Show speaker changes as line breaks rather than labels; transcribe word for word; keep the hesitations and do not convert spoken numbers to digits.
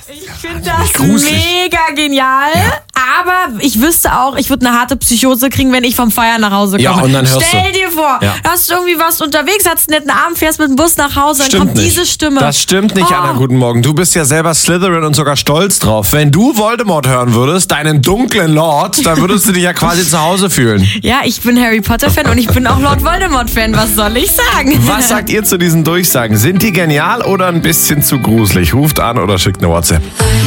Ich finde das mega genial, ja. aber ich wüsste auch, ich würde eine harte Psychose kriegen, wenn ich vom Feiern nach Hause komme.
Ja, und dann hörst
Stell
du.
dir vor,
ja.
hast du irgendwie was unterwegs, hast einen netten Abend, fährst mit dem Bus nach Hause, dann
stimmt
kommt
nicht.
diese Stimme.
Das stimmt nicht, oh. Anna, guten Morgen. Du bist ja selber Slytherin und sogar stolz drauf. Wenn du Voldemort hören würdest, deinen dunklen Lord, dann würdest du dich ja quasi zu Hause fühlen.
Ja, ich bin Harry Potter-Fan und ich bin auch Lord Voldemort-Fan, was soll ich sagen?
Was sagt ihr zu diesen Durchsagen? Sind die genial oder ein bisschen zu gruselig? Ruft an oder schickt eine WhatsApp.